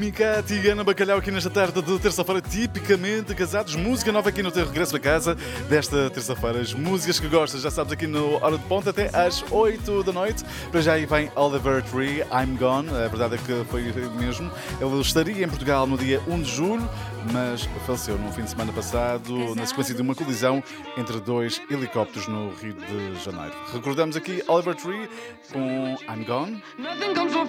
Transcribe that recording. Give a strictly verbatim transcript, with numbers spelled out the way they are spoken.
Nicati e Ana Bacalhau aqui nesta tarde de terça-feira, tipicamente casados. Música nova aqui no teu regresso a casa desta terça-feira. As músicas que gostas, já sabes, aqui no Hora de Ponta até às oito da noite. Para já aí vem Oliver Tree, I'm Gone. A verdade é que foi mesmo. Ele estaria em Portugal no dia um de julho, mas faleceu no fim de semana passado na sequência de uma colisão entre dois helicópteros no Rio de Janeiro. Recordamos aqui Oliver Tree com I'm Gone.